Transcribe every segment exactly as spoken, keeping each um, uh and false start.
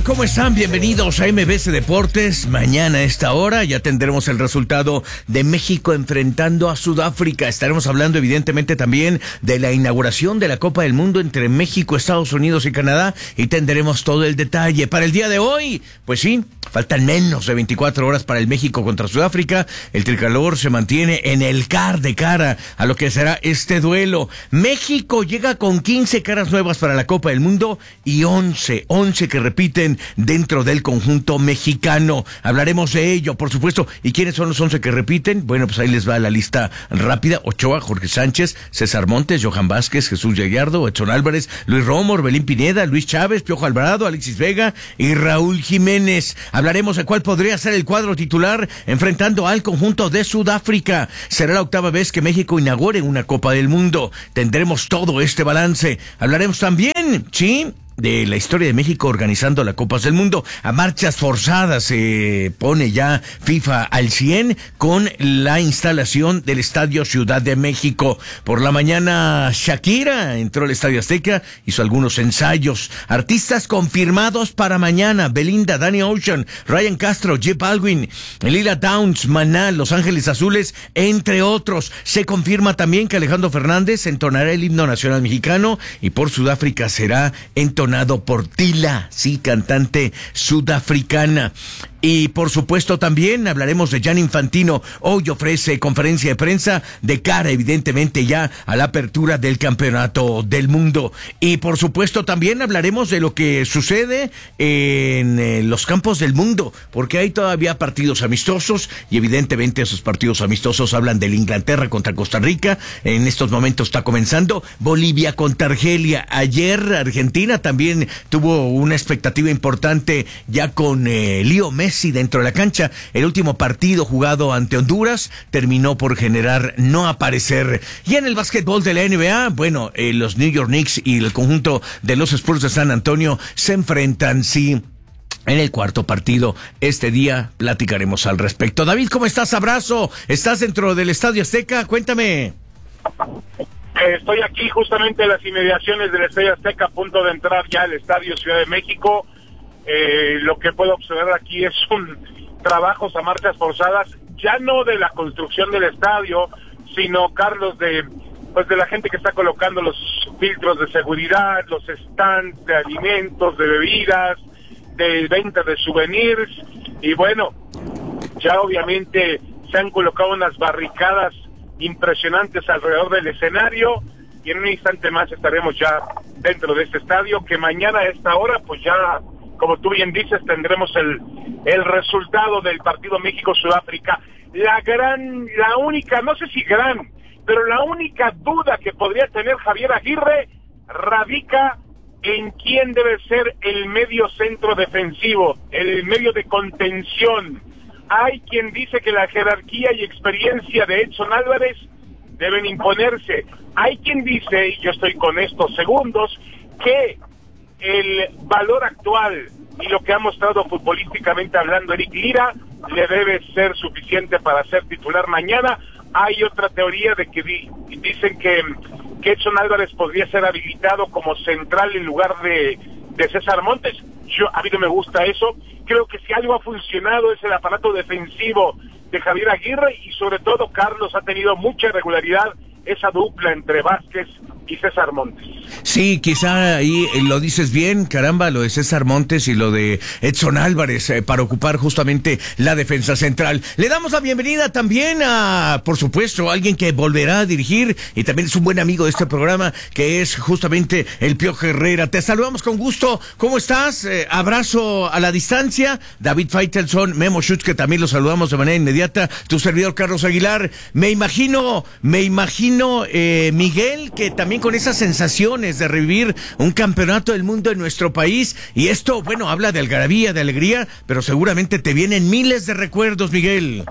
¿cómo están? Bienvenidos a M B C Deportes. Mañana a esta hora ya tendremos el resultado de México enfrentando a Sudáfrica. Estaremos hablando evidentemente también de la inauguración de la Copa del Mundo entre México, Estados Unidos y Canadá, y tendremos todo el detalle. Para el día de hoy, pues sí, faltan menos de veinticuatro horas para el México contra Sudáfrica. El tricolor se mantiene en el car de cara a lo que será este duelo. México llega con quince caras nuevas para la Copa del Mundo y once, once que repiten dentro del conjunto mexicano. Hablaremos de ello, por supuesto. ¿Y quiénes son los once que repiten? Bueno, pues ahí les va la lista rápida. Ochoa, Jorge Sánchez, César Montes, Johan Vázquez, Jesús Gallardo, Edson Álvarez, Luis Romo, Orbelín Pineda, Luis Chávez, Piojo Alvarado, Alexis Vega y Raúl Jiménez. Hablaremos de cuál podría ser el cuadro titular enfrentando al conjunto de Sudáfrica. Será la octava vez que México inaugure una Copa del Mundo. Tendremos todo este balance. Hablaremos también, sí, de la historia de México organizando la Copas del Mundo. A marchas forzadas se pone ya FIFA al cien con la instalación del Estadio Ciudad de México. Por la mañana Shakira entró al Estadio Azteca, hizo algunos ensayos. Artistas confirmados para mañana: Belinda, Danny Ocean, Ryan Castro, J Balvin, Lila Downs, Maná, Los Ángeles Azules, entre otros. Se confirma también que Alejandro Fernández entonará el himno nacional mexicano, y por Sudáfrica será entonado por Tila, sí, cantante sudafricana. Y por supuesto también hablaremos de Gianni Infantino. Hoy ofrece conferencia de prensa de cara evidentemente ya a la apertura del Campeonato del Mundo. Y por supuesto también hablaremos de lo que sucede en eh, los campos del mundo, porque hay todavía partidos amistosos y evidentemente esos partidos amistosos hablan del Inglaterra contra Costa Rica. En estos momentos está comenzando Bolivia contra Argelia. Ayer Argentina también tuvo una expectativa importante ya con eh, Leo Messi dentro de la cancha. El último partido jugado ante Honduras terminó por generar no aparecer. Y en el básquetbol de la N B A, bueno, eh, los New York Knicks y el conjunto de los Spurs de San Antonio se enfrentan, sí, en el cuarto partido. Este día platicaremos al respecto. David, ¿cómo estás? Abrazo. ¿Estás dentro del Estadio Azteca? Cuéntame. Estoy aquí justamente en las inmediaciones del Estadio Azteca, a punto de entrar ya al Estadio Ciudad de México. Eh, lo que puedo observar aquí es un trabajos a marchas forzadas, ya no de la construcción del estadio, sino, Carlos, de pues de la gente que está colocando los filtros de seguridad, los stands de alimentos, de bebidas, de venta de souvenirs. Y bueno, ya obviamente se han colocado unas barricadas impresionantes alrededor del escenario, y en un instante más estaremos ya dentro de este estadio, que mañana a esta hora pues ya, como tú bien dices, tendremos el, el resultado del partido México-Sudáfrica. La gran, la única, no sé si gran, pero la única duda que podría tener Javier Aguirre radica en quién debe ser el medio centro defensivo, el medio de contención. Hay quien dice que la jerarquía y experiencia de Edson Álvarez deben imponerse. Hay quien dice, y yo estoy con estos segundos, que el valor actual y lo que ha mostrado futbolísticamente hablando Eric Lira le debe ser suficiente para ser titular mañana. Hay otra teoría de que di, dicen que, que Edson Álvarez podría ser habilitado como central en lugar de, de César Montes. Yo, a mí no me gusta eso. Creo que si algo ha funcionado es el aparato defensivo de Javier Aguirre, y sobre todo, Carlos, ha tenido mucha regularidad esa dupla entre Vázquez y César Montes. Sí, quizá ahí lo dices bien, caramba, lo de César Montes y lo de Edson Álvarez eh, para ocupar justamente la defensa central. Le damos la bienvenida también a, por supuesto, alguien que volverá a dirigir y también es un buen amigo de este programa, que es justamente el Piojo Herrera. Te saludamos con gusto. ¿Cómo estás? Eh, abrazo a la distancia. David Faitelson, Memo Schutz, que también lo saludamos de manera inmediata. Tu servidor Carlos Aguilar. Me imagino, me imagino, eh, Miguel, que también con esas sensaciones de revivir un campeonato del mundo en nuestro país, y esto, bueno, habla de algarabía, de alegría, pero seguramente te vienen miles de recuerdos, Miguel.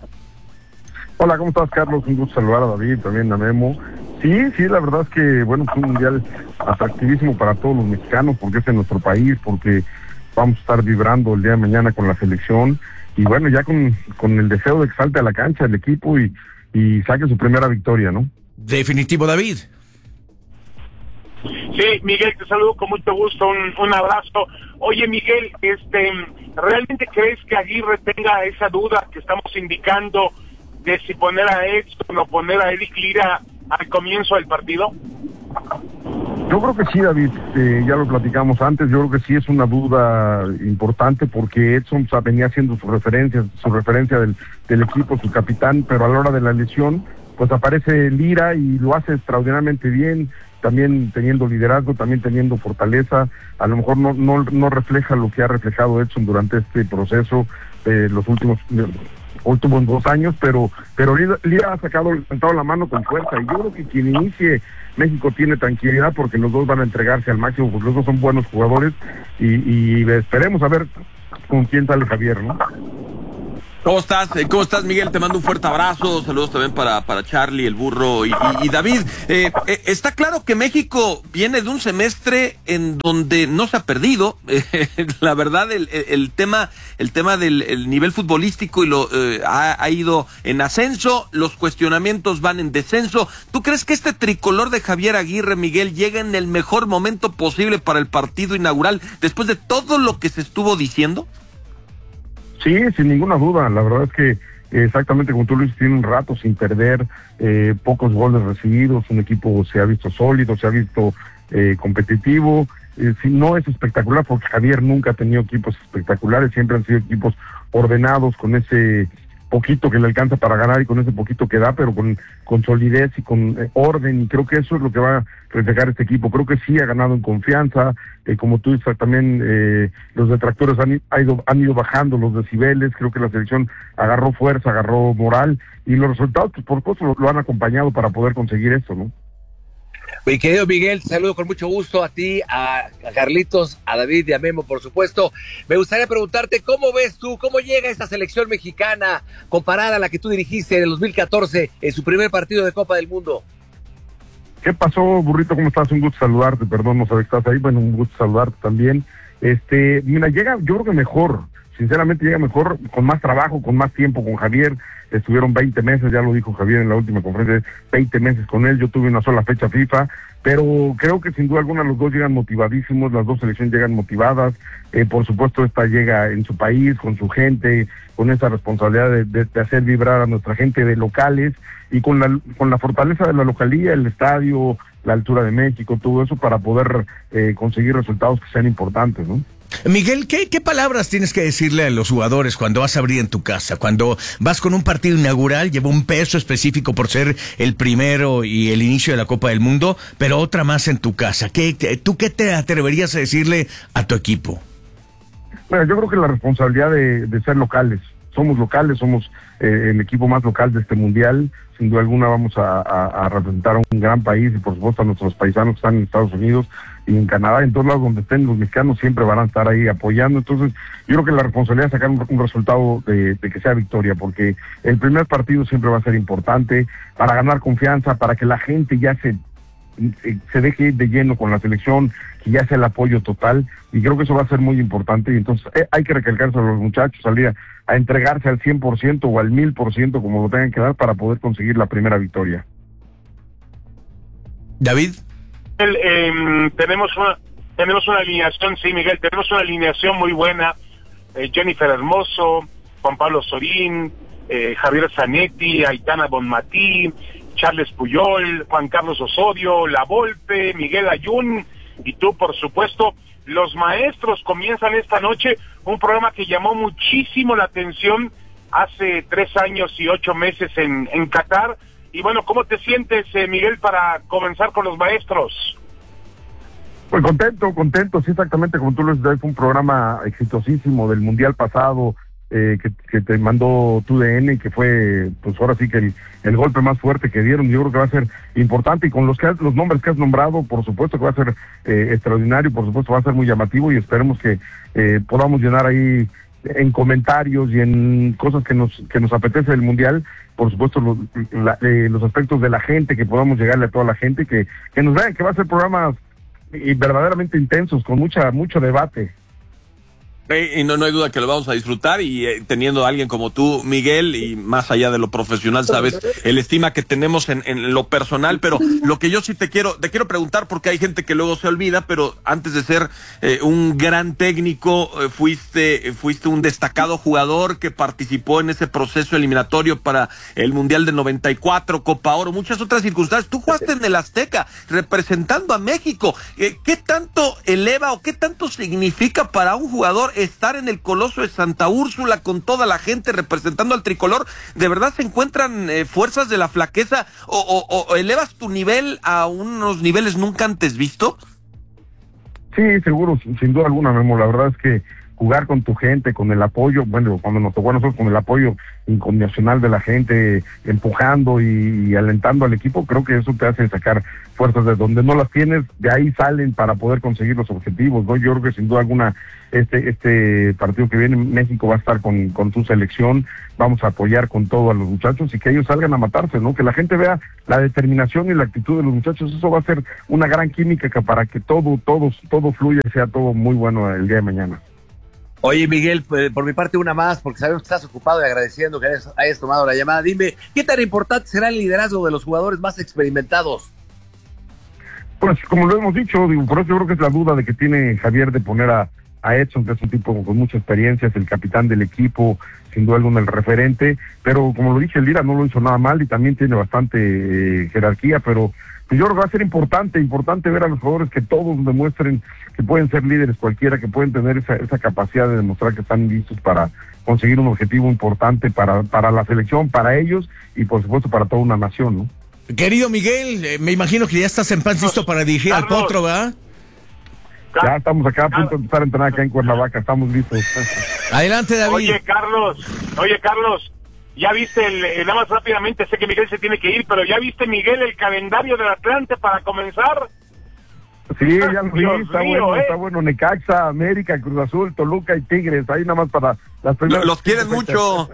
Hola, ¿cómo estás, Carlos? Un gusto saludar a David, también a Memo. Sí, sí, la verdad es que, bueno, es un mundial atractivísimo para todos los mexicanos, porque es en nuestro país, porque vamos a estar vibrando el día de mañana con la selección, y bueno, ya con, con el deseo de que salte a la cancha el equipo y, y saque su primera victoria, ¿no? Definitivo, David. Sí, Miguel, te saludo con mucho gusto, un, un abrazo. Oye, Miguel, este, ¿realmente crees que Aguirre tenga esa duda que estamos indicando de si poner a Edson o poner a Eric Lira al comienzo del partido? Yo creo que sí, David, eh, ya lo platicamos antes, yo creo que sí es una duda importante porque Edson, o sea, venía haciendo su referencia, su referencia del, del equipo, su capitán, pero a la hora de la lesión, pues aparece Lira y lo hace extraordinariamente bien, también teniendo liderazgo, también teniendo fortaleza, a lo mejor no no, no refleja lo que ha reflejado Edson durante este proceso de los últimos últimos dos años, pero pero Lira, Lira ha sacado, levantado la mano con fuerza, y yo creo que quien inicie México tiene tranquilidad porque los dos van a entregarse al máximo, pues los dos son buenos jugadores, y, y esperemos a ver con quién sale Javier, ¿no? ¿Cómo estás? ¿Cómo estás, Miguel? Te mando un fuerte abrazo. Saludos también para, para Charlie, el burro y, y, y David. Eh, eh, está claro que México viene de un semestre en donde no se ha perdido. Eh, la verdad, el, el tema el tema del el nivel futbolístico y lo eh, ha, ha ido en ascenso. Los cuestionamientos van en descenso. ¿Tú crees que este tricolor de Javier Aguirre, Miguel, llega en el mejor momento posible para el partido inaugural después de todo lo que se estuvo diciendo? Sí, sin ninguna duda. La verdad es que exactamente como tú lo dices, tiene un rato sin perder, eh, pocos goles recibidos, un equipo se ha visto sólido, se ha visto eh, competitivo. Eh, si no es espectacular, porque Javier nunca ha tenido equipos espectaculares, siempre han sido equipos ordenados, con ese poquito que le alcanza para ganar y con ese poquito que da, pero con, con solidez y con eh, orden, y creo que eso es lo que va a reflejar este equipo. Creo que sí ha ganado en confianza, eh, como tú dices también, eh, los detractores han, ha ido, han ido bajando los decibeles, creo que la selección agarró fuerza, agarró moral, y los resultados, pues por supuesto, lo, lo han acompañado para poder conseguir esto, ¿no? Mi querido Miguel, te saludo con mucho gusto a ti, a, a Carlitos, a David y a Memo, por supuesto. Me gustaría preguntarte, ¿cómo ves tú, cómo llega esta selección mexicana comparada a la que tú dirigiste en el dos mil catorce en su primer partido de Copa del Mundo? ¿Qué pasó, burrito? ¿Cómo estás? Un gusto saludarte, perdón, no sabes que estás ahí, bueno, un gusto saludarte también. Este, mira, llega, yo creo que mejor, sinceramente llega mejor, con más trabajo, con más tiempo con Javier. Estuvieron veinte meses, ya lo dijo Javier en la última conferencia, veinte meses con él. Yo tuve una sola fecha FIFA, pero creo que sin duda alguna los dos llegan motivadísimos, las dos selecciones llegan motivadas. Eh, por supuesto, esta llega en su país, con su gente, con esa responsabilidad de, de, de hacer vibrar a nuestra gente de locales, y con la, con la fortaleza de la localía, el estadio, la altura de México, todo eso para poder eh, conseguir resultados que sean importantes, ¿no? Miguel, ¿qué, ¿qué palabras tienes que decirle a los jugadores cuando vas a abrir en tu casa? Cuando vas con un partido inaugural, lleva un peso específico por ser el primero y el inicio de la Copa del Mundo, pero otra más en tu casa. ¿Qué, ¿Tú qué te atreverías a decirle a tu equipo? Bueno, yo creo que la responsabilidad de, de ser locales. Somos locales, somos eh, el equipo más local de este mundial. Sin duda alguna vamos a, a, a representar a un gran país, y por supuesto a nuestros paisanos que están en Estados Unidos y en Canadá, en todos lados donde estén los mexicanos siempre van a estar ahí apoyando. Entonces yo creo que la responsabilidad es sacar un, un resultado de, de que sea victoria, porque el primer partido siempre va a ser importante para ganar confianza, para que la gente ya se se deje ir de lleno con la selección, que ya sea el apoyo total, y creo que eso va a ser muy importante. Y entonces eh, hay que recalcarse a los muchachos, salir a, a entregarse al cien por ciento o al mil por ciento como lo tengan que dar para poder conseguir la primera victoria. David, el, eh, tenemos una tenemos una alineación, sí, Miguel, tenemos una alineación muy buena. eh, Jennifer Hermoso, Juan Pablo Sorín, eh, Javier Zanetti, Aitana Bonmatí, Charles Puyol, Juan Carlos Osorio, La Volpe, Miguel Ayun y tú, por supuesto. Los maestros comienzan esta noche un programa que llamó muchísimo la atención hace tres años y ocho meses en, en Qatar. Y bueno, ¿cómo te sientes, eh, Miguel, para comenzar con los maestros? Pues contento, contento, sí, exactamente como tú lo dices, fue un programa exitosísimo del Mundial pasado, Eh, que, que te mandó tu D N, y que fue, pues ahora sí que el, el golpe más fuerte que dieron. Yo creo que va a ser importante, y con los que has, los nombres que has nombrado, por supuesto que va a ser eh, extraordinario, por supuesto va a ser muy llamativo, y esperemos que eh, podamos llenar ahí en comentarios y en cosas que nos que nos apetece del Mundial, por supuesto los, la, eh, los aspectos de la gente, que podamos llegarle a toda la gente, que, que nos vean, que va a ser programas y verdaderamente intensos, con mucha mucho debate. Y no, no hay duda que lo vamos a disfrutar y eh, teniendo a alguien como tú, Miguel, y más allá de lo profesional, sabes, el estima que tenemos en, en lo personal, pero lo que yo sí te quiero, te quiero preguntar, porque hay gente que luego se olvida, pero antes de ser eh, un gran técnico, eh, fuiste, fuiste un destacado jugador que participó en ese proceso eliminatorio para el Mundial del noventa y cuatro, Copa Oro, muchas otras circunstancias. Tú jugaste en el Azteca, representando a México. Eh, ¿Qué tanto eleva o qué tanto significa para un jugador estar en el Coloso de Santa Úrsula con toda la gente representando al tricolor? ¿De verdad se encuentran eh, fuerzas de la flaqueza o, o, o elevas tu nivel a unos niveles nunca antes visto? Sí, seguro, sin, sin duda alguna, Memo. La verdad es que jugar con tu gente, con el apoyo, bueno, cuando nos tocó a nosotros con el apoyo incondicional de la gente, empujando y, y alentando al equipo, creo que eso te hace sacar fuerzas de donde no las tienes, de ahí salen para poder conseguir los objetivos, ¿no? Yo creo que sin duda alguna este este partido que viene México va a estar con, con tu selección, vamos a apoyar con todo a los muchachos y que ellos salgan a matarse, ¿no? Que la gente vea la determinación y la actitud de los muchachos, eso va a ser una gran química que para que todo, todo, todo fluya y sea todo muy bueno el día de mañana. Oye, Miguel, por mi parte una más, porque sabemos que estás ocupado y agradeciendo que hayas, hayas tomado la llamada. Dime, ¿qué tan importante será el liderazgo de los jugadores más experimentados? Pues como lo hemos dicho, digo, por eso yo creo que es la duda de que tiene Javier de poner a, a Edson, que es un tipo con mucha experiencia, es el capitán del equipo, sin duda alguna el referente, pero como lo dije, el Lira no lo hizo nada mal y también tiene bastante eh, jerarquía, pero pues yo creo que va a ser importante, importante ver a los jugadores que todos demuestren que pueden ser líderes cualquiera, que pueden tener esa, esa capacidad de demostrar que están listos para conseguir un objetivo importante para, para la selección, para ellos y por supuesto para toda una nación, ¿no? Querido Miguel, eh, me imagino que ya estás en paz listo para dirigir Carlos. Al Potro, ¿verdad? Ya estamos acá a punto de empezar a entrenar acá en Cuernavaca, estamos listos. Adelante, David. Oye, Carlos, oye, Carlos, ya viste, el, el, nada más rápidamente, sé que Miguel se tiene que ir, pero ya viste, Miguel, el calendario del Atlante para comenzar. Sí, ya lo vi, está mío, bueno, eh. está bueno, Necaxa, América, Cruz Azul, Toluca y Tigres, ahí nada más para las primeras. Los quieren mucho.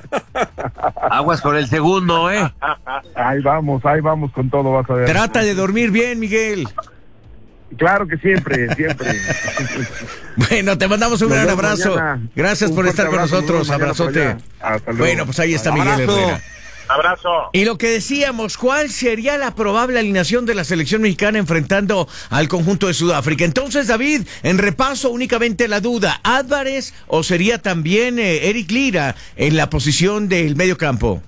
Aguas con el segundo, ¿eh? Ahí vamos, ahí vamos con todo, vas a ver. Trata de dormir bien, Miguel. Claro que siempre, siempre. Bueno, te mandamos un Nos gran abrazo. Mañana. Gracias un por estar con abrazo, nosotros, abrazote. Bueno, pues ahí está Miguel abrazo. Herrera. Abrazo. Y lo que decíamos, ¿cuál sería la probable alineación de la selección mexicana enfrentando al conjunto de Sudáfrica? Entonces, David, en repaso únicamente la duda, ¿Álvarez o sería también eh, Eric Lira en la posición del medio campo?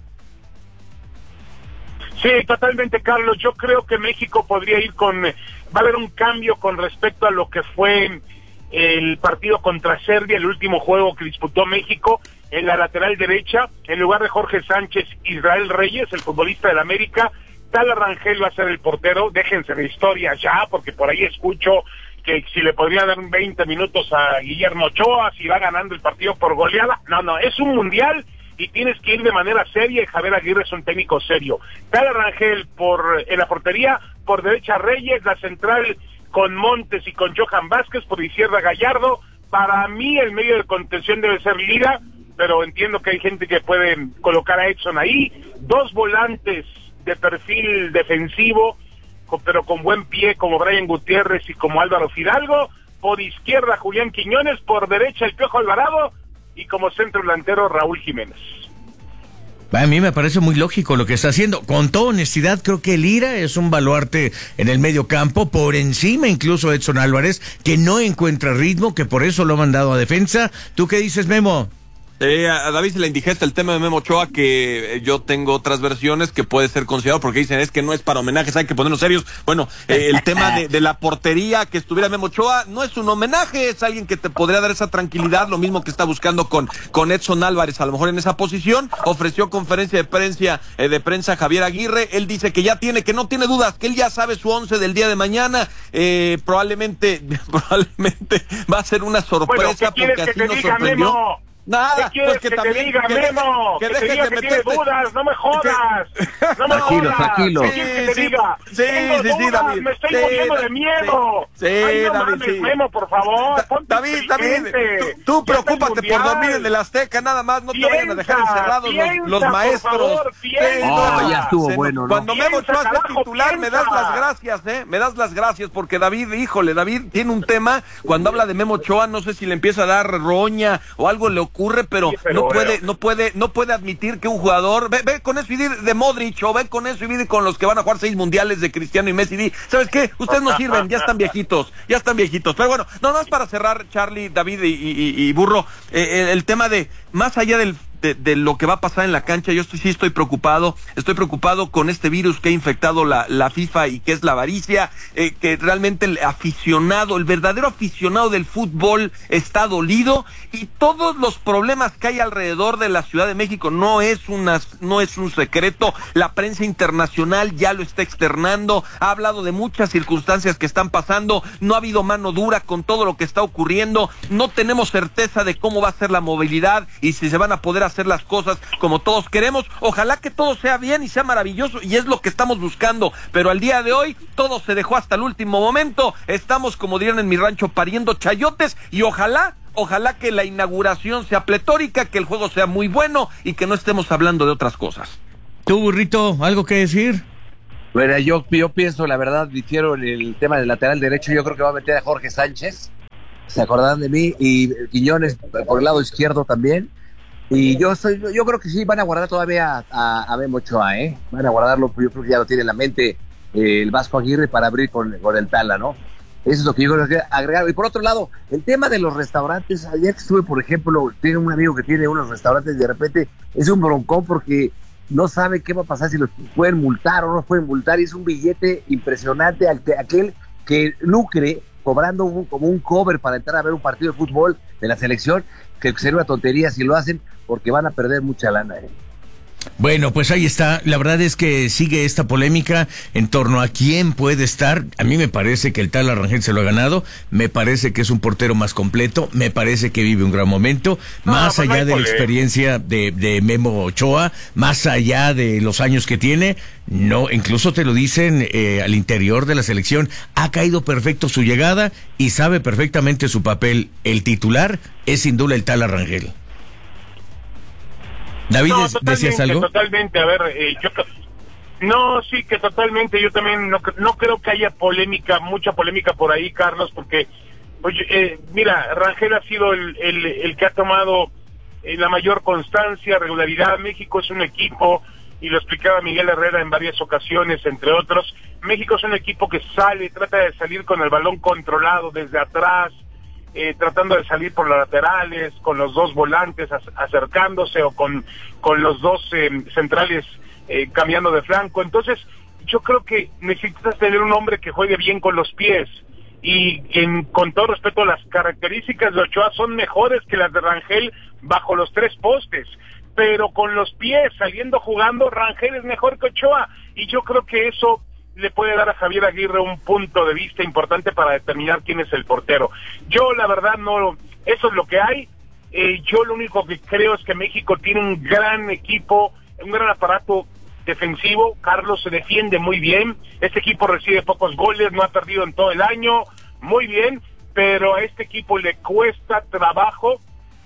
Sí, totalmente, Carlos. Yo creo que México podría ir con... Va a haber un cambio con respecto a lo que fue el partido contra Serbia, el último juego que disputó México. En la lateral derecha, en lugar de Jorge Sánchez, Israel Reyes, el futbolista del América. Tala Rangel va a ser el portero. Déjense de historia ya, porque por ahí escucho que si le podría dar veinte minutos a Guillermo Ochoa, si va ganando el partido por goleada. No, no, es un mundial y tienes que ir de manera seria, y Javier Aguirre es un técnico serio. Tala Rangel por en la portería, por derecha Reyes, la central con Montes y con Johan Vázquez, por izquierda Gallardo. Para mí el medio de contención debe ser Lira, pero entiendo que hay gente que puede colocar a Edson ahí. Dos volantes de perfil defensivo, pero con buen pie, como Brian Gutiérrez y como Álvaro Fidalgo. Por izquierda Julián Quiñones, por derecha el Piojo Alvarado, y como centro delantero Raúl Jiménez. A mí me parece muy lógico lo que está haciendo. Con toda honestidad, creo que Lira es un baluarte en el medio campo, por encima incluso de Edson Álvarez, que no encuentra ritmo, que por eso lo ha mandado a defensa. ¿Tú qué dices, Memo? Eh, a David se le indigesta el tema de Memo Ochoa, que yo tengo otras versiones que puede ser considerado, porque dicen es que no es para homenajes, hay que ponernos serios. Bueno, eh, el tema de, de la portería, que estuviera Memo Ochoa, no es un homenaje, es alguien que te podría dar esa tranquilidad, lo mismo que está buscando con, con Edson Álvarez, a lo mejor en esa posición. Ofreció conferencia de prensa, eh, de prensa Javier Aguirre, él dice que ya tiene, que no tiene dudas, que él ya sabe su once del día de mañana, eh, probablemente, probablemente va a ser una sorpresa, bueno, ¿qué porque así que nos diga, sorprendió. Memo? Nada, ¿Qué quieres pues que que, también- te diga, que deje- Memo? que Que, te dejes diga de que tiene meterte- dudas, no me jodas. No me Tranquilo, jodas. tranquilo. ¿Qué quieres que te Sí, diga? sí, Tengo sí, sí, dudas, David. me estoy Sí, muriendo Da- de miedo. sí, Ay, no David, mames, sí. Memo, por favor, Da- ponte David, David, inteligente. tú, tú Ya está el preocúpate por Mundial. dormir en el Azteca, nada más, no te vayan a dejar Piensa, encerrados los, piensa, los por maestros. favor, piensa. Oh, ya estuvo Se- bueno, ¿no? Cuando Memo Piensa, Ochoa sea carajo, titular, me das piensa. las gracias, ¿eh? Me das las gracias, porque David, híjole, David tiene un tema, cuando habla de Memo Ochoa, no sé si le empieza a dar roña o algo le ocurre, pero, Sí, pero no puede, bueno. no puede, no puede admitir que un jugador, ve, ve con eso y di de Modric, o ve con eso y di con los que van a jugar seis mundiales de Cristiano y Messi, di, ¿sabes qué? Ustedes no sirven, ya están viejitos, ya están viejitos. Pero bueno, no más para cerrar, Charlie, David y, y- y Burro, eh, el, el tema de, más allá del De, de lo que va a pasar en la cancha, yo estoy, sí estoy preocupado, estoy preocupado con este virus que ha infectado la, la FIFA y que es la avaricia, eh, que realmente el aficionado, el verdadero aficionado del fútbol está dolido, y todos los problemas que hay alrededor de la Ciudad de México no es una, no es un secreto, la prensa internacional ya lo está externando, ha hablado de muchas circunstancias que están pasando, no ha habido mano dura con todo lo que está ocurriendo, no tenemos certeza de cómo va a ser la movilidad y si se van a poder hacer las cosas como todos queremos. Ojalá que todo sea bien y sea maravilloso, y es lo que estamos buscando, pero al día de hoy todo se dejó hasta el último momento. Estamos, como dirían en mi rancho, pariendo chayotes, y ojalá ojalá que la inauguración sea pletórica, que el juego sea muy bueno y que no estemos hablando de otras cosas. ¿Tú, Burrito, algo que decir? Bueno, yo, yo pienso, la verdad, difiero en el tema del lateral derecho. Yo creo que va a meter a Jorge Sánchez, se acordarán de mí, y Quiñones por el lado izquierdo también. Y yo soy, yo creo que sí van a guardar todavía a, a Memo Ochoa, ¿eh? Van a guardarlo, yo creo que ya lo tiene en la mente eh, el Vasco Aguirre para abrir con, con el Tala, ¿no? Eso es lo que yo creo que agregar. Y por otro lado, el tema de los restaurantes, ayer que estuve, por ejemplo, tengo un amigo que tiene unos restaurantes y de repente es un broncón porque no sabe qué va a pasar, si los pueden multar o no los pueden multar, y es un billete impresionante al que, aquel que lucre cobrando un, como un cover para entrar a ver un partido de fútbol de la selección, que sería una tontería si lo hacen, porque van a perder mucha lana. ¿eh? Bueno, pues ahí está. La verdad es que sigue esta polémica en torno a quién puede estar. A mí me parece que el Tala Rangel se lo ha ganado. Me parece que es un portero más completo. Me parece que vive un gran momento. No, más pues no allá hay de la polémica. experiencia de, de Memo Ochoa, más allá de los años que tiene, no, incluso te lo dicen eh, al interior de la selección, ha caído perfecto su llegada y sabe perfectamente su papel. El titular es sin duda el Tala Rangel. David, No, ¿decías totalmente, algo? totalmente, a ver, eh, yo creo- no, sí, que totalmente, yo también no, no creo que haya polémica, mucha polémica por ahí, Carlos, porque, pues, eh, mira, Rangel ha sido el, el, el que ha tomado eh, la mayor constancia, regularidad. México es un equipo, y lo explicaba Miguel Herrera en varias ocasiones, entre otros, México es un equipo que sale, trata de salir con el balón controlado desde atrás, Eh, tratando de salir por las laterales, con los dos volantes ac- acercándose, o con, con los dos eh, centrales eh, cambiando de flanco. Entonces, yo creo que necesitas tener un hombre que juegue bien con los pies, y en, con todo respeto, las características de Ochoa son mejores que las de Rangel bajo los tres postes, pero con los pies, saliendo jugando, Rangel es mejor que Ochoa, y yo creo que eso le puede dar a Javier Aguirre un punto de vista importante para determinar quién es el portero. Yo, la verdad, no, eso es lo que hay. Eh, yo lo único que creo es que México tiene un gran equipo, un gran aparato defensivo. Carlos se defiende muy bien, este equipo recibe pocos goles, no ha perdido en todo el año, muy bien, pero a este equipo le cuesta trabajo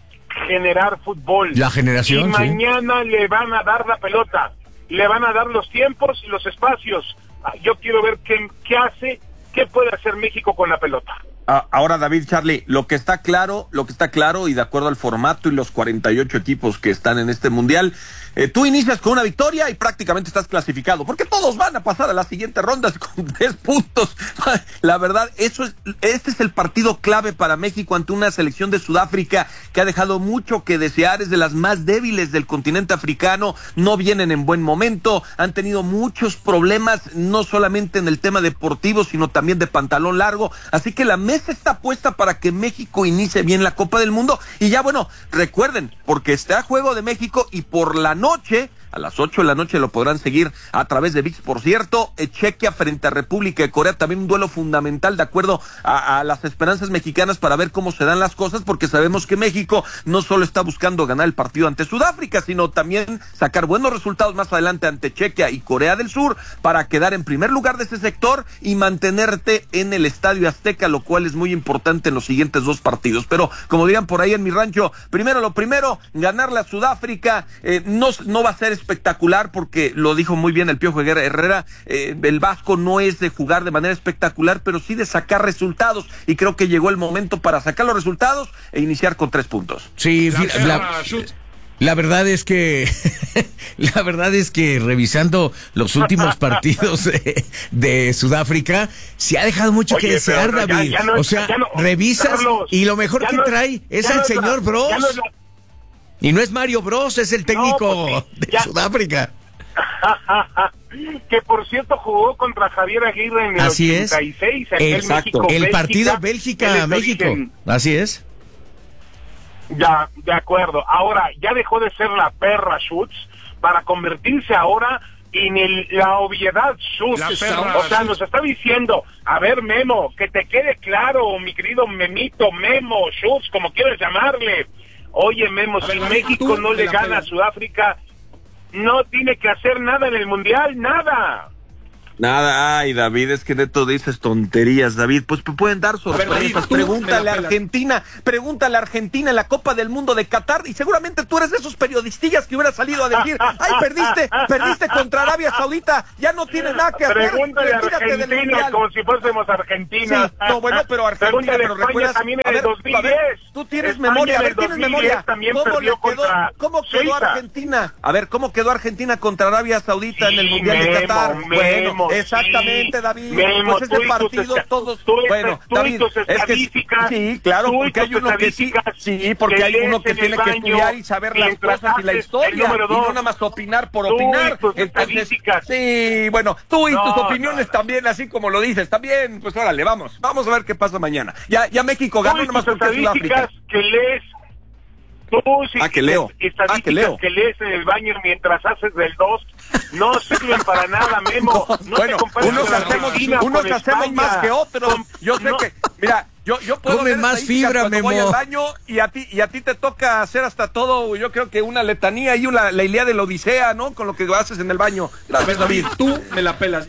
generar fútbol. La generación, y sí. mañana le van a dar la pelota, le van a dar los tiempos y los espacios. Yo quiero ver qué, qué hace, qué puede hacer México con la pelota. Ah, ahora, David, Charlie, lo que está claro, lo que está claro, y de acuerdo al formato y los cuarenta y ocho equipos que están en este mundial, eh, tú inicias con una victoria y prácticamente estás clasificado, porque todos van a pasar a las siguientes rondas con tres puntos. La verdad, eso es, este es el partido clave para México ante una selección de Sudáfrica que ha dejado mucho que desear, es de las más débiles del continente africano, no vienen en buen momento, han tenido muchos problemas, no solamente en el tema deportivo, sino también de pantalón largo, así que la mesa está puesta para que México inicie bien la Copa del Mundo. Y ya, bueno, recuerden, porque está a juego de México, y por la noche a las ocho de la noche lo podrán seguir a través de ViX. Por cierto, eh, Chequia frente a República de Corea, también un duelo fundamental de acuerdo a, a las esperanzas mexicanas para ver cómo se dan las cosas, porque sabemos que México no solo está buscando ganar el partido ante Sudáfrica, sino también sacar buenos resultados más adelante ante Chequia y Corea del Sur para quedar en primer lugar de ese sector y mantenerte en el Estadio Azteca, lo cual es muy importante en los siguientes dos partidos. Pero como dirían por ahí en mi rancho, primero lo primero, ganarle a Sudáfrica. eh, no, no va a ser espectacular porque lo dijo muy bien el Piojo Herrera, eh, el Vasco no es de jugar de manera espectacular, pero sí de sacar resultados, y creo que llegó el momento para sacar los resultados e iniciar con tres puntos. Sí, la, la, la verdad es que la verdad es que revisando los últimos partidos de, de Sudáfrica, se ha dejado mucho Oye, que desear, no, David. Ya, ya no, o sea, no, revisas Carlos, y lo mejor que no, trae es el no señor la, Bros. No la... Y no es Mario Bros, es el técnico no, pues, de ya. Sudáfrica. Que por cierto jugó contra Javier Aguirre en el Así ochenta y seis. Es. Exacto. El partido Bélgica-México. Así es. Ya, de acuerdo. Ahora, ya dejó de ser la perra Schutz para convertirse ahora en el, la obviedad Schutz. O sea, nos está diciendo, a ver, Memo, que te quede claro, mi querido Memito, Memo, Schutz, como quieras llamarle. Oye, Memo, si México no le gana a Sudáfrica, no tiene que hacer nada en el Mundial, nada. Nada, ay, David, es que neto dices tonterías, David. Pues pueden dar sorpresas. Pregúntale a Argentina, pregúntale a Argentina en la Copa del Mundo de Qatar, y seguramente tú eres de esos periodistas que hubiera salido a decir, ay, perdiste, perdiste contra Arabia Saudita, ya no tienes nada que hacer. Pregúntale a Argentina como si fuésemos Argentina. Sí, no, bueno, pero Argentina, pero recuerdas, también en el dos mil diez. Ver, tú tienes España memoria, a ver, tienes memoria. ¿Cómo le quedó, cómo quedó Suiza. Argentina? A ver, ¿cómo quedó Argentina contra Arabia Saudita sí, en el Mundial Memo, de Qatar? Memo, bueno, exactamente, sí, David. Memo, pues ese partido tus, todos. Tú, bueno, tú David, tus es que sí, claro, porque hay uno que sí, sí, porque hay uno que tiene que estudiar y saber las cosas y la historia, y no nada más opinar por opinar. Entonces, sí, bueno, tú y tus opiniones también, así como lo dices, también, pues órale, vamos, vamos a ver qué pasa mañana. Ya, ya México ganó nomás porque es Sudáfrica. Que lees Tú, si ah, que leo. Estadísticas ah, que, leo. que lees en el baño mientras haces del dos no sirven para nada, Memo. No, no bueno, unos hacemos, unos hacemos más que otros. Con, yo sé no. que, mira, yo, yo puedo Come más fibra, Memo. Voy al baño y a ti y a ti te toca hacer hasta todo, yo creo que una letanía y una, la Ilíada de la Odisea, ¿no? Con lo que haces en el baño. Gracias, David. Tú me la pelas.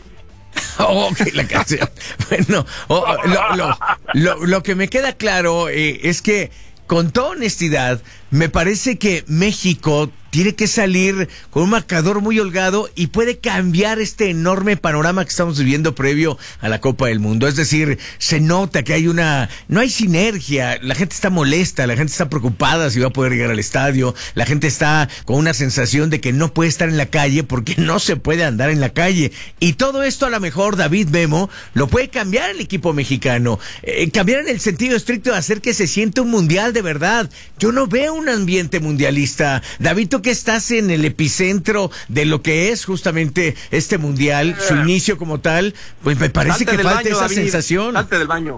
Oh, okay, la canción. Bueno, oh, lo, lo, lo, lo que me queda claro eh, es que, con toda honestidad, me parece que México tiene que salir con un marcador muy holgado y puede cambiar este enorme panorama que estamos viviendo previo a la Copa del Mundo. Es decir, se nota que hay una, no hay sinergia, la gente está molesta, la gente está preocupada si va a poder llegar al estadio, la gente está con una sensación de que no puede estar en la calle porque no se puede andar en la calle. Y todo esto a lo mejor David Memo lo puede cambiar el equipo mexicano, eh, cambiar en el sentido estricto de hacer que se sienta un mundial de verdad. Yo no veo un ambiente mundialista. David, tú que estás en el epicentro de lo que es justamente este mundial, su inicio como tal, pues me parece Salte que falta baño, esa David. sensación. Salte del baño.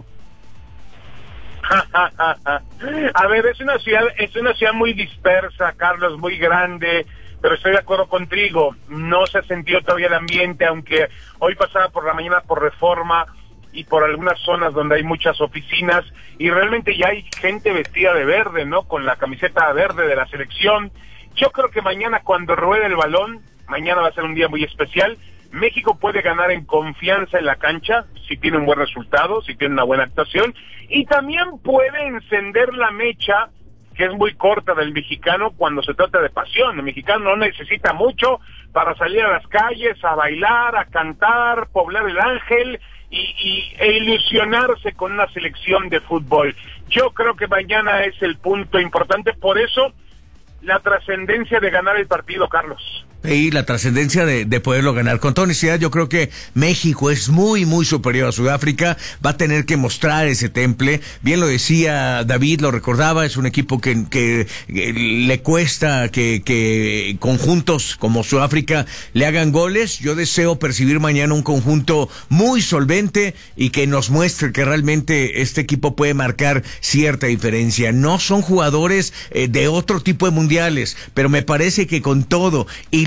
A ver, es una ciudad, es una ciudad muy dispersa, Carlos, muy grande, pero estoy de acuerdo contigo. No se ha sentido todavía el ambiente, aunque hoy pasaba por la mañana por Reforma y por algunas zonas donde hay muchas oficinas, y realmente ya hay gente vestida de verde, ¿no? Con la camiseta verde de la selección. Yo creo que mañana, cuando ruede el balón, mañana va a ser un día muy especial. México puede ganar en confianza en la cancha, si tiene un buen resultado, si tiene una buena actuación, y también puede encender la mecha, que es muy corta del mexicano cuando se trata de pasión. El mexicano no necesita mucho para salir a las calles, a bailar, a cantar, poblar el ángel, Y, y, e ilusionarse con una selección de fútbol. Yo creo que mañana es el punto importante, por eso la trascendencia de ganar el partido, Carlos. Y la trascendencia de, de poderlo ganar. Con toda honestidad, yo creo que México es muy, muy superior a Sudáfrica. Va a tener que mostrar ese temple. Bien lo decía David, lo recordaba, es un equipo que, que, que le cuesta que, que conjuntos como Sudáfrica le hagan goles. Yo deseo percibir mañana un conjunto muy solvente y que nos muestre que realmente este equipo puede marcar cierta diferencia. No son jugadores eh, de otro tipo de mundiales, pero me parece que con todo y lo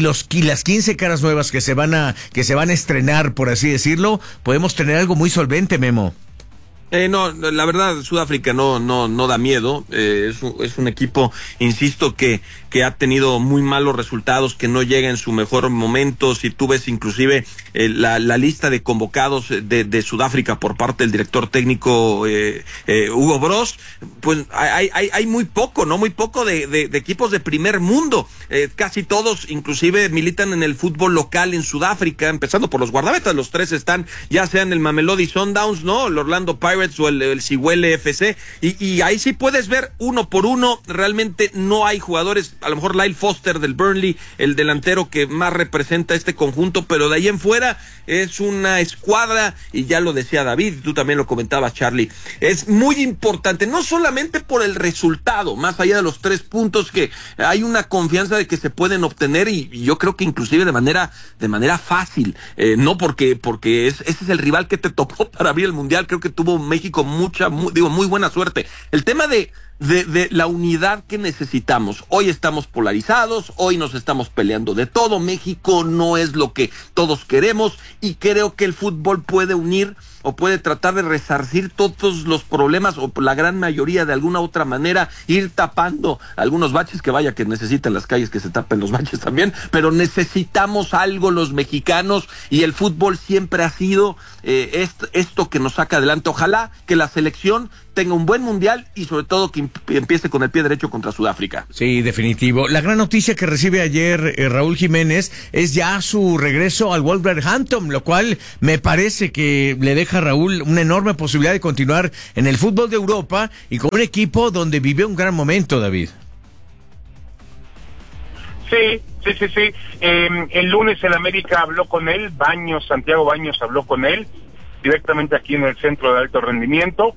los y las quince caras nuevas que se van a que se van a estrenar, por así decirlo, podemos tener algo muy solvente, Memo. Eh, no, la verdad, Sudáfrica no, no, no da miedo. Eh, es, un, es un equipo, insisto, que, que ha tenido muy malos resultados, que no llega en su mejor momento. Si tú ves inclusive eh, la, la lista de convocados de, de Sudáfrica por parte del director técnico eh, eh, Hugo Broz, pues hay, hay, hay muy poco, ¿no? Muy poco de, de, de equipos de primer mundo. Eh, casi todos, inclusive, militan en el fútbol local en Sudáfrica, empezando por los guardametas. Los tres están, ya sea en el Mamelodi Sundowns, ¿no? El Orlando Pirates o el, el Cihuele F C, y, y ahí sí puedes ver uno por uno. Realmente no hay jugadores, a lo mejor Lyle Foster del Burnley, el delantero que más representa este conjunto, pero de ahí en fuera es una escuadra, y ya lo decía David, tú también lo comentabas, Charlie, es muy importante, no solamente por el resultado, más allá de los tres puntos, que hay una confianza de que se pueden obtener, y, y yo creo que inclusive de manera de manera fácil, eh, no porque porque es, ese es el rival que te tocó para abrir el Mundial. Creo que tuvo México mucha, muy, digo, muy buena suerte. El tema de, de, de la unidad que necesitamos. Hoy estamos polarizados, hoy nos estamos peleando de todo. México no es lo que todos queremos, y creo que el fútbol puede unir o puede tratar de resarcir todos los problemas, o la gran mayoría de alguna otra manera, ir tapando algunos baches, que vaya que necesitan las calles que se tapen los baches también, pero necesitamos algo los mexicanos, y el fútbol siempre ha sido eh, esto, esto que nos saca adelante. Ojalá que la selección tenga un buen mundial, y sobre todo que empiece con el pie derecho contra Sudáfrica. Sí, definitivo. La gran noticia que recibe ayer eh, Raúl Jiménez es ya su regreso al Wolverhampton, lo cual me parece que le deja a Raúl una enorme posibilidad de continuar en el fútbol de Europa, y con un equipo donde vivió un gran momento, David. Sí, sí, sí, sí. Eh, el lunes el América habló con él, Baños, Santiago Baños habló con él, directamente aquí en el Centro de Alto Rendimiento,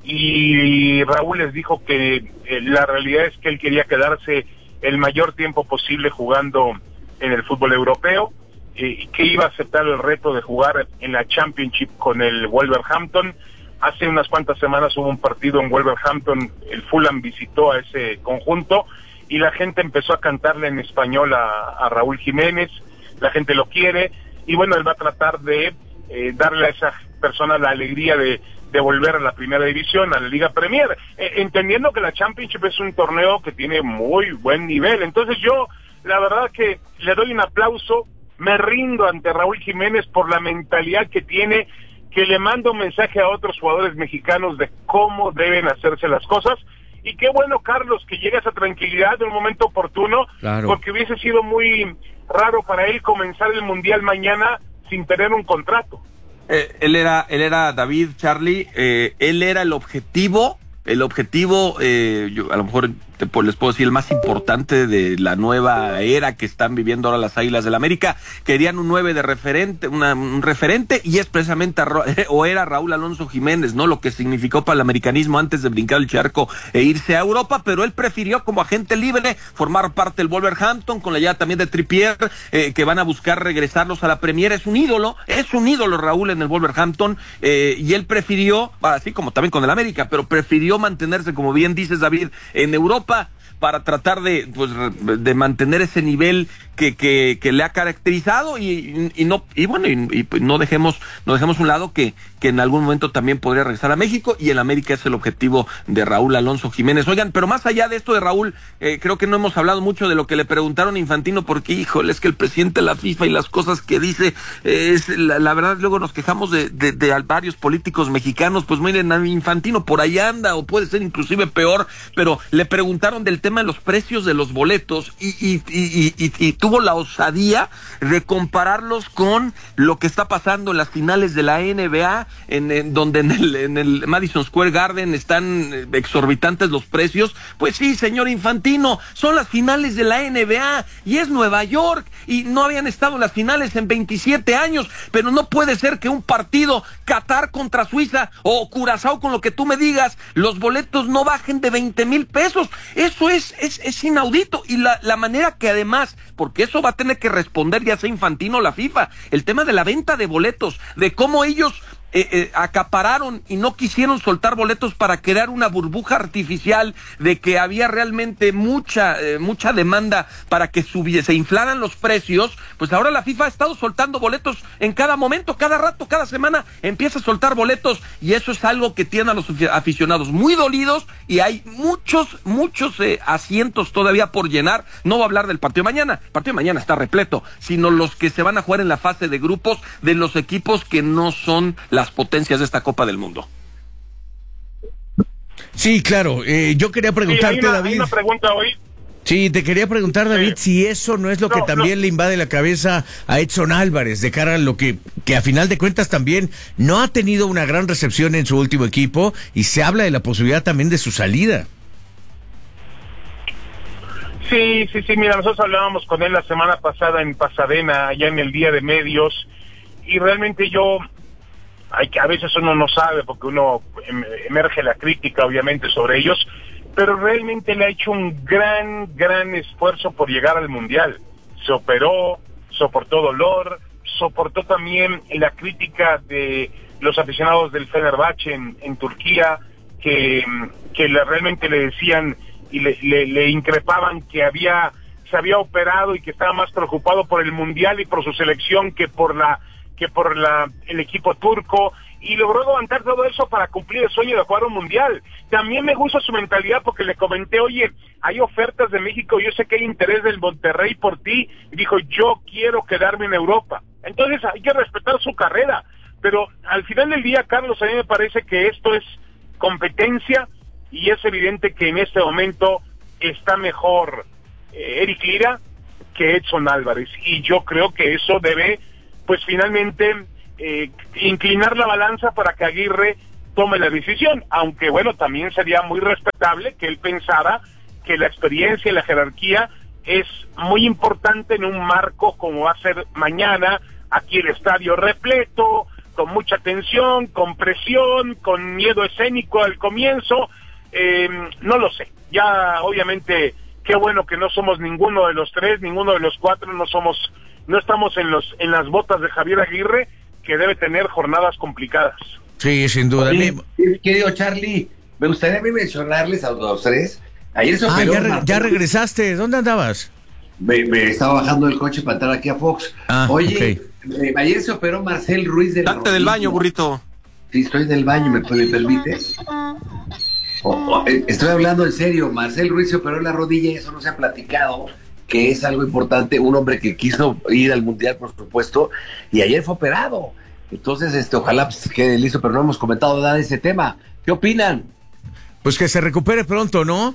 y Raúl les dijo que eh, la realidad es que él quería quedarse el mayor tiempo posible jugando en el fútbol europeo, y que iba a aceptar el reto de jugar en la Championship con el Wolverhampton. Hace unas cuantas semanas hubo un partido en Wolverhampton, el Fulham visitó a ese conjunto, y la gente empezó a cantarle en español a, a Raúl Jiménez. La gente lo quiere, y bueno, él va a tratar de eh, darle a esa persona la alegría de, de volver a la primera división, a la Liga Premier, eh, entendiendo que la Championship es un torneo que tiene muy buen nivel. Entonces yo, la verdad que le doy un aplauso, me rindo ante Raúl Jiménez por la mentalidad que tiene, que le manda un mensaje a otros jugadores mexicanos de cómo deben hacerse las cosas. Y qué bueno, Carlos, que llegue a esa tranquilidad en un momento oportuno, claro, porque hubiese sido muy raro para él comenzar el Mundial mañana sin tener un contrato. Eh, él era, él era David, Charlie, eh, él era el objetivo, el objetivo, eh, yo a lo mejor te, pues, les puedo decir, el más importante de la nueva era que están viviendo ahora las Águilas del América. Querían un nueve de referente, una, un referente, y es precisamente, a, o era Raúl Alonso Jiménez, ¿no? Lo que significó para el americanismo antes de brincar el charco e irse a Europa, pero él prefirió como agente libre formar parte del Wolverhampton, con la llegada también de Trippier, eh, que van a buscar regresarlos a la Premier. Es un ídolo, es un ídolo Raúl en el Wolverhampton, eh, y él prefirió, así como también con el América, pero prefirió mantenerse, como bien dices, David, en Europa, para tratar de, pues, de mantener ese nivel que, que, que le ha caracterizado, y, y no, y bueno, y, y no dejemos, no dejemos un lado que, que en algún momento también podría regresar a México, y el América es el objetivo de Raúl Alonso Jiménez. Oigan, pero más allá de esto de Raúl, eh, creo que no hemos hablado mucho de lo que le preguntaron a Infantino, porque, híjole, es que el presidente de la FIFA y las cosas que dice, eh, es la, la verdad, luego nos quejamos de, de, de varios políticos mexicanos. Pues miren, a Infantino por ahí anda, o puede ser inclusive peor, pero le preguntaron del tema de los precios de los boletos, y, y, y, y, y tuvo la osadía de compararlos con lo que está pasando en las finales de la N B A, en, en donde en el, en el Madison Square Garden están exorbitantes los precios. Pues sí, señor Infantino, son las finales de la N B A, y es Nueva York, y no habían estado en las finales en veintisiete años, pero no puede ser que un partido Qatar contra Suiza, o Curazao, con lo que tú me digas, los boletos no bajen de veinte mil pesos. Eso es, es, es inaudito, y la, la manera que además, porque eso va a tener que responder ya sea Infantino o la FIFA, el tema de la venta de boletos, de cómo ellos Eh, eh, acapararon y no quisieron soltar boletos para crear una burbuja artificial de que había realmente mucha eh, mucha demanda para que subiese, se inflaran los precios. Pues ahora la FIFA ha estado soltando boletos en cada momento, cada rato, cada semana empieza a soltar boletos, y eso es algo que tiene a los aficionados muy dolidos, y hay muchos, muchos eh, asientos todavía por llenar. No voy a hablar del partido de mañana, el partido de mañana está repleto, sino los que se van a jugar en la fase de grupos de los equipos que no son la las potencias de esta Copa del Mundo. Sí, claro. Eh, yo quería preguntarte, sí, hay una, David. Hay una pregunta hoy. Sí, te quería preguntar, David, sí. si eso no es lo no, que también no. le invade la cabeza a Edson Álvarez de cara a lo que, que a final de cuentas también no ha tenido una gran recepción en su último equipo, y se habla de la posibilidad también de su salida. Sí, sí, sí, mira, nosotros hablábamos con él la semana pasada en Pasadena, allá en el Día de Medios, y realmente yo... Hay que, a veces uno no sabe porque uno emerge la crítica obviamente sobre ellos, pero realmente le ha hecho un gran, gran esfuerzo por llegar al Mundial. Se operó, soportó dolor, soportó también la crítica de los aficionados del Fenerbahce en, en Turquía, que, que le, realmente le decían y le, le, le increpaban que había se había operado y que estaba más preocupado por el Mundial y por su selección que por la que por la, el equipo turco, y logró levantar todo eso para cumplir el sueño de jugar un mundial. También me gusta su mentalidad porque le comenté, oye, hay ofertas de México, yo sé que hay interés del Monterrey por ti, y dijo, yo quiero quedarme en Europa. Entonces hay que respetar su carrera, pero al final del día, Carlos, a mí me parece que esto es competencia, y es evidente que en este momento está mejor eh, Eric Lira que Edson Álvarez, y yo creo que eso debe pues finalmente eh, inclinar la balanza para que Aguirre tome la decisión, aunque bueno, también sería muy respetable que él pensara que la experiencia y la jerarquía es muy importante en un marco como va a ser mañana, aquí el estadio repleto, con mucha tensión, con presión, con miedo escénico al comienzo, eh, no lo sé, ya obviamente qué bueno que no somos ninguno de los tres, ninguno de los cuatro, no somos no estamos en los en las botas de Javier Aguirre, que debe tener jornadas complicadas. Sí, sin duda. Sí, querido Charlie, me gustaría a mí mencionarles a los tres. Ayer se ah, operó. Ya, re, ya regresaste. ¿Dónde andabas? Me, me estaba bajando del coche para entrar aquí a Fox. Ah, Oye, okay. eh, ayer se operó Marcel Ruiz del Date del baño, burrito. Sí, estoy del baño, ¿me, me permites? Oh, oh, estoy hablando en serio. Marcel Ruiz se operó en la rodilla y eso no se ha platicado, que es algo importante, un hombre que quiso ir al Mundial, por supuesto, y ayer fue operado. Entonces, este, ojalá pues, quede listo, pero no hemos comentado nada de ese tema. ¿Qué opinan? Pues que se recupere pronto, ¿no?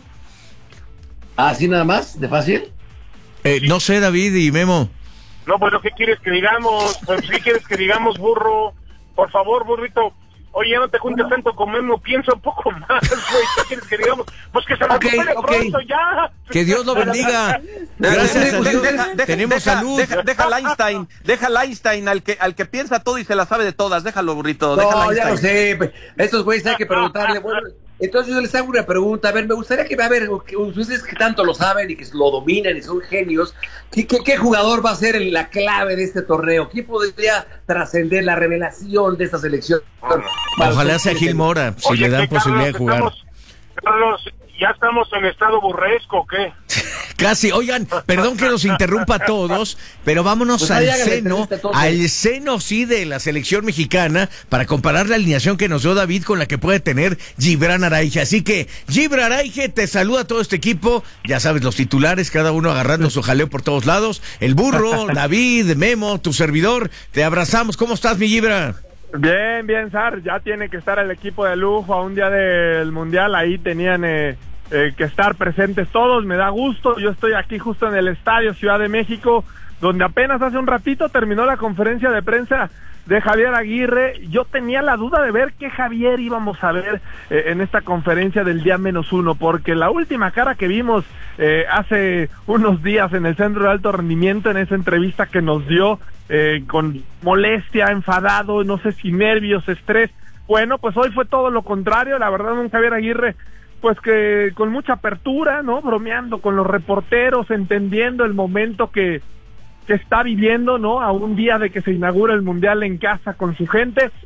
Ah, ¿sí nada más? ¿De fácil? Eh, no sé, David y Memo. No, pues, ¿qué quieres que digamos? Pues, ¿qué quieres que digamos, burro? Por favor, burrito. Oye, ya no te juntes tanto con Memo, piensa un poco más, güey. ¿Qué quieres que digamos? Pues que se recupere okay, okay. pronto, ya. Que Dios lo bendiga. Gracias a Dios. Deja, deja, Tenemos deja, salud. Deja, deja al Einstein, deja al Einstein, al que, al que piensa todo y se la sabe de todas. Déjalo, burrito. No, ya lo sé. Estos güeyes hay que preguntarle. Bueno, entonces yo les hago una pregunta. A ver, me gustaría que, a ver, ustedes que tanto lo saben y que lo dominan y son genios, ¿qué, qué, qué jugador va a ser la clave de este torneo? ¿Quién podría trascender la revelación de esta selección? Ojalá sea Gil Mora, si Oye, le dan posibilidad Carlos, de jugar. Estamos, Carlos, ¿ya estamos en estado burresco o qué? Casi, oigan, perdón que nos interrumpa a todos, pero vámonos pues al seno, al seno sí de la selección mexicana para comparar la alineación que nos dio David con la que puede tener Gibran Araige. Así que, Gibran Araige, te saluda a todo este equipo, ya sabes, los titulares, cada uno agarrando su jaleo por todos lados, el burro, David, Memo, tu servidor, te abrazamos. ¿Cómo estás, mi Gibran? Bien, bien, Sar, ya tiene que estar el equipo de lujo a un día del Mundial, ahí tenían eh, eh, que estar presentes todos, me da gusto. Yo estoy aquí justo en el estadio Ciudad de México, donde apenas hace un ratito terminó la conferencia de prensa de Javier Aguirre. Yo tenía la duda de ver qué Javier íbamos a ver eh, en esta conferencia del día menos uno, porque la última cara que vimos eh, hace unos días en el Centro de Alto Rendimiento, en esa entrevista que nos dio, eh, con molestia, enfadado, no sé si nervios, estrés, bueno, pues hoy fue todo lo contrario. La verdad, un Javier Aguirre pues que con mucha apertura, ¿no? Bromeando con los reporteros, entendiendo el momento que que está viviendo, ¿no? A un día de que se inaugura el Mundial en casa con su gente.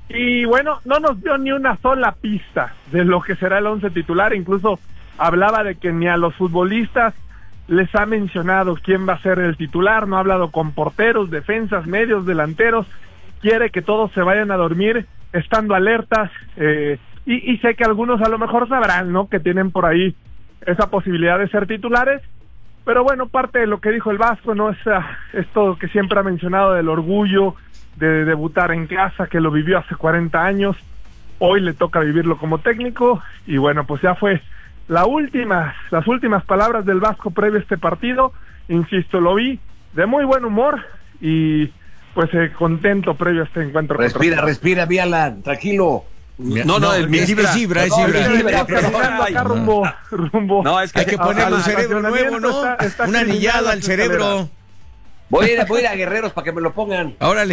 Y bueno, no nos dio ni una sola pista de lo que será el once titular, incluso hablaba de que ni a los futbolistas les ha mencionado quién va a ser el titular, no ha hablado con porteros, defensas, medios, delanteros, quiere que todos se vayan a dormir estando alertas, eh, y, y sé que algunos a lo mejor sabrán, ¿no?, que tienen por ahí esa posibilidad de ser titulares, pero bueno, parte de lo que dijo el Vasco, ¿no?, es esto que siempre ha mencionado del orgullo de debutar en casa, que lo vivió hace cuarenta años, hoy le toca vivirlo como técnico, y bueno, pues ya fue la última, las últimas palabras del Vasco previo a este partido. Insisto, lo vi de muy buen humor y pues eh, contento previo a este encuentro. Respira, contra... respira, Vialan, tranquilo. No, no, no, el, mi Gibra, es Gibra, es Gibra. Acá rumbo, rumbo. No, es que hay que ponerle un cerebro nuevo, ¿no? Está, está una anillada al cerebro. Voy a, ir, voy a ir a Guerreros para que me lo pongan. Órale.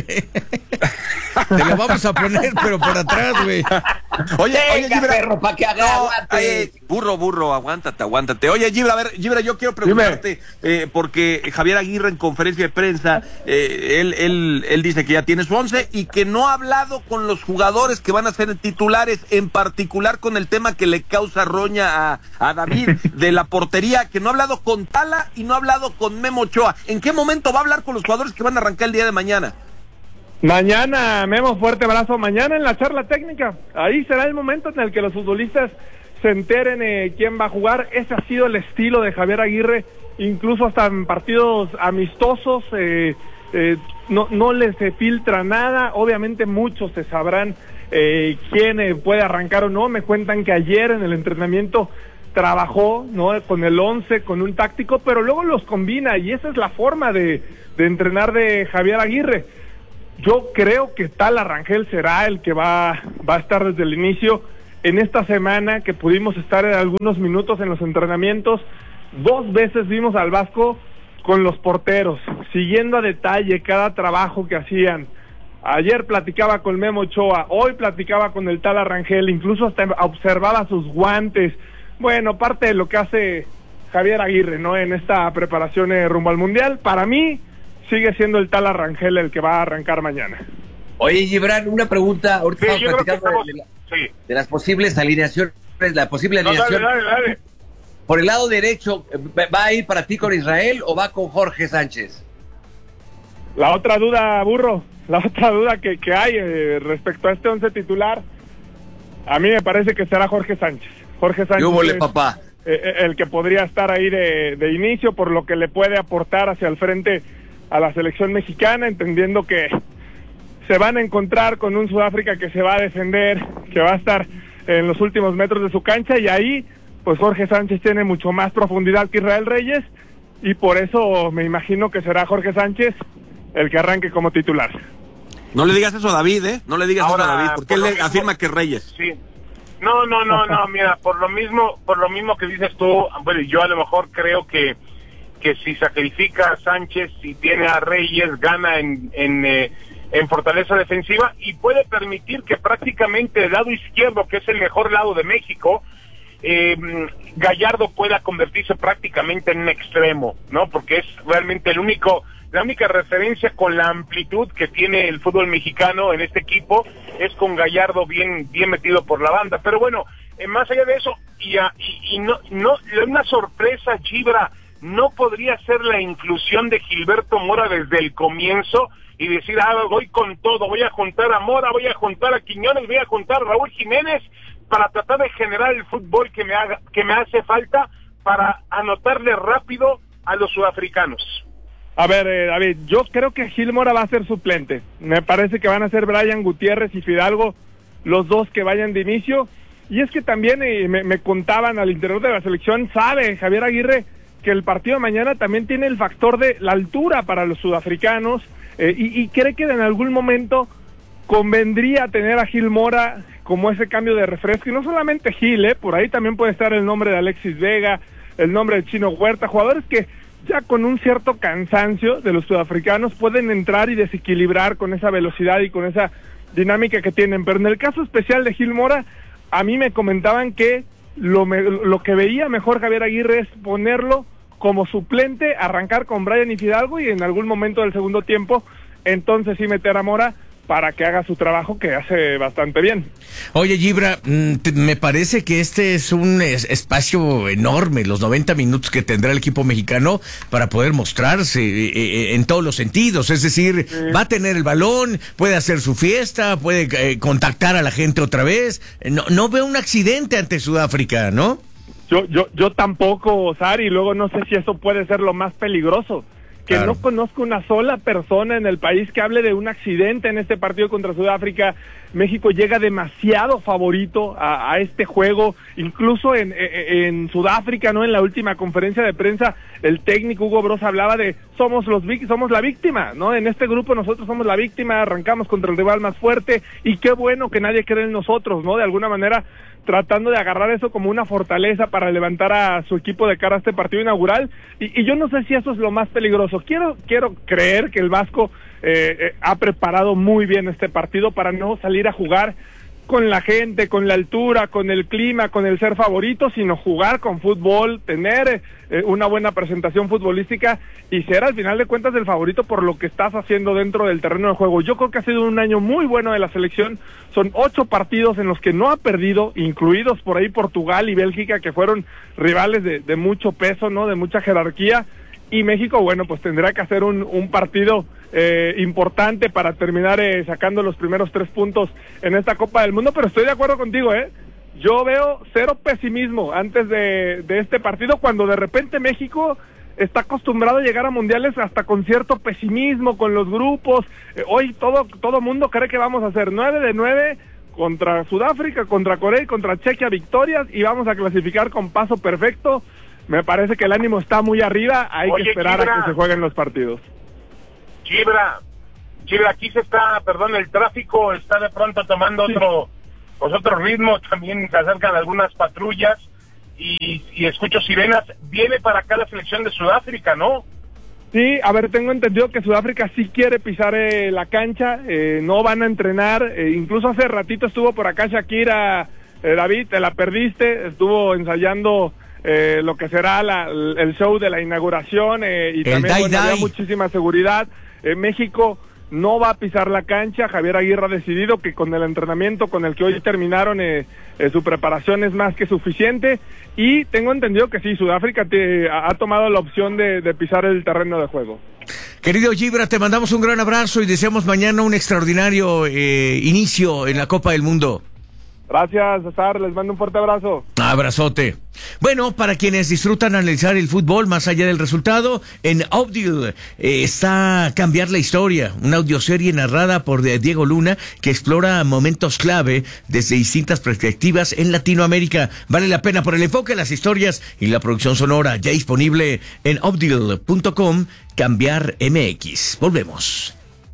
Te lo vamos a poner, pero por atrás, güey. Oye, oye, Gibra, perro, para que haga no, aguante. Eh, burro, burro, aguántate, aguántate. Oye, Gibra, a ver, Gibra, yo quiero preguntarte, eh, porque Javier Aguirre en conferencia de prensa, eh, él, él, él dice que ya tiene su once y que no ha hablado con los jugadores que van a ser titulares, en particular con el tema que le causa roña a, a David de la portería, que no ha hablado con Tala y no ha hablado con Memo Ochoa. ¿En qué momento va a hablar con los jugadores que van a arrancar el día de mañana? Mañana, Memo, fuerte abrazo. Mañana en la charla técnica. Ahí será el momento en el que los futbolistas se enteren eh, quién va a jugar. Ese ha sido el estilo de Javier Aguirre, incluso hasta en partidos amistosos. Eh, eh, no, no les se filtra nada. Obviamente muchos se sabrán eh, quién eh, puede arrancar o no. Me cuentan que ayer en el entrenamiento trabajó, ¿no?, con el once, con un táctico, pero luego los combina, y esa es la forma de, de entrenar de Javier Aguirre. Yo creo que Tala Rangel será el que va, va a estar desde el inicio. En esta semana que pudimos estar en algunos minutos en los entrenamientos, dos veces vimos al Vasco con los porteros, siguiendo a detalle cada trabajo que hacían. Ayer platicaba con Memo Ochoa, hoy platicaba con el Tala Rangel, incluso hasta observaba sus guantes. Bueno, parte de lo que hace Javier Aguirre, ¿no?, en esta preparación eh, rumbo al Mundial. Para mí sigue siendo el Tala Rangel el que va a arrancar mañana. Oye, Gibran, una pregunta. Ahorita sí, estamos platicando estamos... de, la, sí. de las posibles alineaciones, la posible no, alineación. Dale, dale, dale. Por el lado derecho, ¿va a ir para ti con Israel o va con Jorge Sánchez? La otra duda, burro, la otra duda que, que hay eh, respecto a este once titular, a mí me parece que será Jorge Sánchez. Jorge Sánchez Yo volé, es, papá. Eh, el que podría estar ahí de, de inicio, por lo que le puede aportar hacia el frente a la selección mexicana, entendiendo que se van a encontrar con un Sudáfrica que se va a defender, que va a estar en los últimos metros de su cancha, y ahí pues Jorge Sánchez tiene mucho más profundidad que Israel Reyes, y por eso me imagino que será Jorge Sánchez el que arranque como titular. No le digas eso a David, ¿eh? No le digas Ahora, eso a David, porque por él lo le mismo, afirma que es Reyes. Sí. No, no, no, no, mira, por lo mismo, por lo mismo que dices tú, bueno, yo a lo mejor creo que que si sacrifica a Sánchez, si tiene a Reyes, gana en en, eh, en fortaleza defensiva y puede permitir que prácticamente el lado izquierdo, que es el mejor lado de México, eh, Gallardo pueda convertirse prácticamente en un extremo, ¿no? Porque es realmente el único, la única referencia con la amplitud que tiene el fútbol mexicano en este equipo es con Gallardo bien bien metido por la banda. Pero bueno, eh, más allá de eso, y, a, y, y no, no, una sorpresa, Gibra, no podría ser la inclusión de Gilberto Mora desde el comienzo y decir, ah, voy con todo, voy a juntar a Mora, voy a juntar a Quiñones, voy a juntar a Raúl Jiménez para tratar de generar el fútbol que me haga, que me hace falta para anotarle rápido a los sudafricanos. A ver, eh, David, yo creo que Gil Mora va a ser suplente. Me parece que van a ser Brian Gutiérrez y Fidalgo los dos que vayan de inicio. Y es que también eh, me, me contaban al interior de la selección, sabe Javier Aguirre que el partido de mañana también tiene el factor de la altura para los sudafricanos, eh, y, y cree que en algún momento convendría tener a Gil Mora como ese cambio de refresco, y no solamente Gil, eh, por ahí también puede estar el nombre de Alexis Vega, el nombre de Chino Huerta, jugadores que ya con un cierto cansancio de los sudafricanos pueden entrar y desequilibrar con esa velocidad y con esa dinámica que tienen. Pero en el caso especial de Gil Mora, a mí me comentaban que lo, me, lo que veía mejor Javier Aguirre es ponerlo como suplente, arrancar con Brian y Fidalgo, y en algún momento del segundo tiempo entonces sí meter a Mora para que haga su trabajo, que hace bastante bien. Oye, Gibra, me parece que este es un espacio enorme, los noventa minutos que tendrá el equipo mexicano para poder mostrarse en todos los sentidos. Es decir, sí. va a tener el balón, puede hacer su fiesta, puede eh, contactar a la gente otra vez. No, no veo un accidente ante Sudáfrica, ¿no? Yo, yo, yo tampoco, Sari, y luego no sé si eso puede ser lo más peligroso. Que claro. no conozco una sola persona en el país que hable de un accidente en este partido contra Sudáfrica. México llega demasiado favorito a, a este juego, incluso en, en, en Sudáfrica, ¿no? En la última conferencia de prensa, el técnico Hugo Broz hablaba de somos los somos la víctima, ¿no? En este grupo nosotros somos la víctima, arrancamos contra el rival más fuerte, y qué bueno que nadie cree en nosotros, ¿no? De alguna manera tratando de agarrar eso como una fortaleza para levantar a su equipo de cara a este partido inaugural, y, y yo no sé si eso es lo más peligroso. Quiero quiero creer que el Vasco eh, eh, ha preparado muy bien este partido para no salir a jugar con la gente, con la altura, con el clima, con el ser favorito, sino jugar con fútbol, tener eh, una buena presentación futbolística y ser al final de cuentas el favorito por lo que estás haciendo dentro del terreno de juego. Yo creo que ha sido un año muy bueno de la selección, son ocho partidos en los que no ha perdido, incluidos por ahí Portugal y Bélgica, que fueron rivales de, de mucho peso, ¿no? De mucha jerarquía, y México, bueno, pues tendrá que hacer un, un partido eh, importante para terminar eh, sacando los primeros tres puntos en esta Copa del Mundo, pero estoy de acuerdo contigo, ¿eh? Yo veo cero pesimismo antes de, de este partido, cuando de repente México está acostumbrado a llegar a mundiales hasta con cierto pesimismo, con los grupos. Eh, hoy todo, todo mundo cree que vamos a hacer nueve de nueve contra Sudáfrica, contra Corea y contra Chequia victorias, y vamos a clasificar con paso perfecto. Me parece que el ánimo está muy arriba, hay Oye, que esperar Gibra, a que se jueguen los partidos. Gibra, Gibra, aquí se está, perdón, el tráfico está de pronto tomando sí. otro, pues otro ritmo, también se acercan algunas patrullas y, y escucho sirenas. Viene para acá la selección de Sudáfrica, ¿no? Sí, a ver, tengo entendido que Sudáfrica sí quiere pisar eh, la cancha, eh, no van a entrenar, eh, incluso hace ratito estuvo por acá Shakira, eh, David, te la perdiste, estuvo ensayando Eh, lo que será la, el show de la inauguración, eh, y el también dai, bueno, dai. había muchísima seguridad. eh, México no va a pisar la cancha. Javier Aguirre ha decidido que con el entrenamiento con el que hoy terminaron eh, eh, su preparación es más que suficiente, y tengo entendido que sí, Sudáfrica te, ha, ha tomado la opción de, de pisar el terreno de juego. Querido Gibra, te mandamos un gran abrazo y deseamos mañana un extraordinario eh, inicio en la Copa del Mundo. Gracias, César, les mando un fuerte abrazo. Abrazote. Bueno, para quienes disfrutan analizar el fútbol más allá del resultado, en Audio eh, está Cambiar la Historia, una audioserie narrada por Diego Luna que explora momentos clave desde distintas perspectivas en Latinoamérica. Vale la pena por el enfoque, las historias y la producción sonora, ya disponible en audio punto com, Cambiar M X. Volvemos.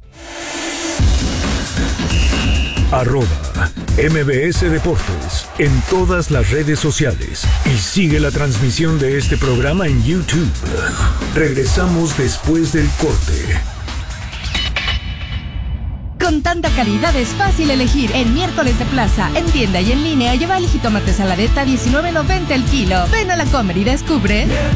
Arroba M B S Deportes en todas las redes sociales y sigue la transmisión de este programa en YouTube. Regresamos después del corte. Con tanta calidad es fácil elegir. En miércoles de plaza, en tienda y en línea, lleva el jitomate saladeta diecinueve noventa el kilo. Ven a la Comer y descubre